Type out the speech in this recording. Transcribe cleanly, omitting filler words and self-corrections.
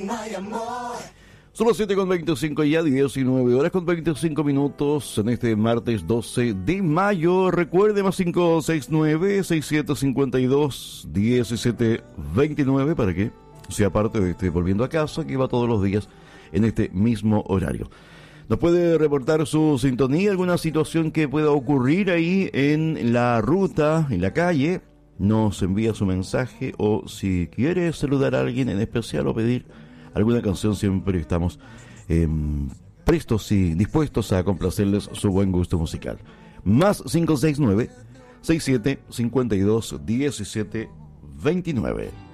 Son las 7:25 ya, 19 horas con 25 minutos en este martes 12 de mayo. Recuerde, más 569-6752-1729 para que sea parte de este Volviendo a Casa, que va todos los días en este mismo horario. Nos puede reportar su sintonía, alguna situación que pueda ocurrir ahí en la ruta, en la calle. Nos envía su mensaje, o si quiere saludar a alguien en especial o pedir alguna canción, siempre estamos prestos y dispuestos a complacerles su buen gusto musical. Más 569-6752-1729.